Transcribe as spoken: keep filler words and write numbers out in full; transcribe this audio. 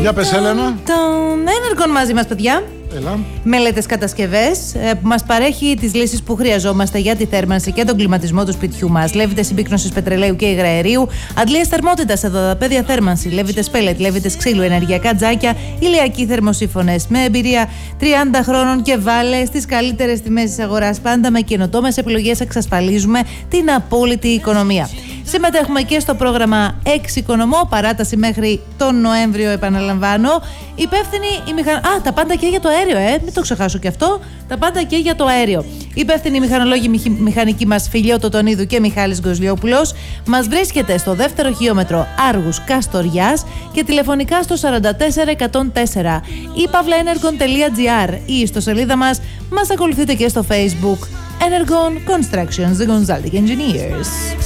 Για πες, Έλενα. Των Energon μαζί μας, παιδιά. Έλα. Μελέτες κατασκευές που μας παρέχει τις λύσεις που χρειαζόμαστε για τη θέρμανση και τον κλιματισμό του σπιτιού μας. Λέβητες συμπίκνωσης πετρελαίου και υγραερίου, αντλίες θερμότητας, εδωδαπέδια θέρμανση, λέβητες πέλετ, λέβητες ξύλου, ενεργειακά τζάκια, ηλιακοί θερμοσύφωνες. Με εμπειρία τριάντα χρόνων και βάλε στις καλύτερες τιμές της αγοράς. Πάντα με καινοτόμες επιλογές εξασφαλίζουμε την απόλυτη οικονομία. Συμμετέχουμε και στο πρόγραμμα Εξοικονομώ, παράταση μέχρι τον Νοέμβριο, επαναλαμβάνω. Υπεύθυνη η μηχα... Α, τα πάντα και για το αέριο, ε, μην το ξεχάσω και αυτό. Τα πάντα και για το αέριο. Υπεύθυνοι μηχανολόγοι μηχανικοί μας Φιλιό Τοτονίδου και Μιχάλης Γκοσλιόπουλος. Μας βρίσκεται στο δεύτερο χιλιόμετρο Άργους Καστοριάς και τηλεφωνικά στο σαράντα τέσσερα εκατόν τέσσερα ή παύλα energon τελεία gr ή στο σελίδα μας. Μας ακολουθείτε και στο Facebook. Energon Constructions, the Consulting Engineers.